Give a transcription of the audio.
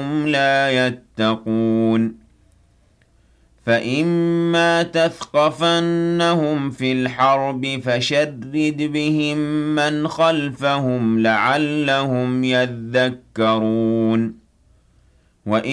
وهم لا يتقون فإما تثقفنهم في الحرب فشرد بهم من خلفهم لعلهم يذكرون